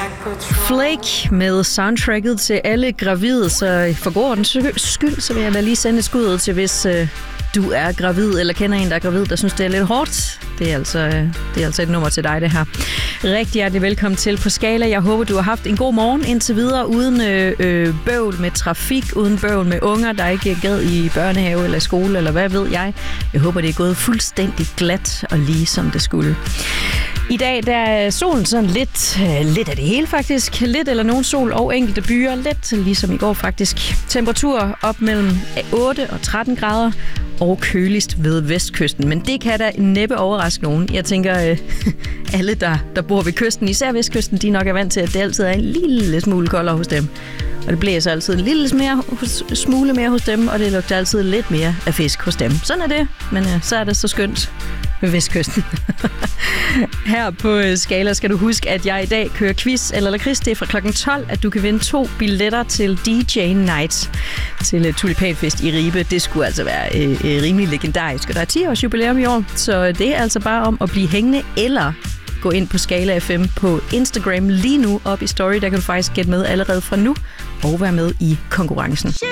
Flake med soundtracket til alle gravide, så for god ordens skyld, så vil jeg da lige sende et skud ud til, hvis du er gravid, eller kender en, der er gravid, der synes, det er lidt hårdt. Det er altså et nummer til dig, det her. Rigtig hjertelig velkommen til På Skala. Jeg håber, du har haft en god morgen indtil videre, uden bøvl med trafik, uden bøvl med unger, der ikke gad i børnehave eller skole, eller hvad ved jeg. Jeg håber, det er gået fuldstændig glat og lige som det skulle. I dag der er solen sådan lidt af det hele faktisk. Lidt eller nogen sol og enkelte byer. Lidt ligesom i går faktisk. Temperatur op mellem 8 og 13 grader og køligst ved vestkysten. Men det kan da næppe overraske nogen. Jeg tænker, alle der bor ved kysten, især vestkysten, de nok er vant til, at det altid er en lille smule koldere hos dem. Og det blæser altid en lille smule mere hos dem, og det lugter altid lidt mere af fisk hos dem. Sådan er det, men så er det så skønt ved vestkysten. Her på Skala skal du huske, at jeg i dag kører quiz eller lakrids. Det er fra klokken 12, at du kan vinde 2 billetter til DJ Night til Tulipanfest i Ribe. Det skulle altså være rimelig legendarisk, og der er 10 års jubilæum i år, så det er altså bare om at blive hængende eller gå ind på Skala FM på Instagram lige nu op i story. Der kan du faktisk gætte med allerede fra nu og være med i konkurrencen.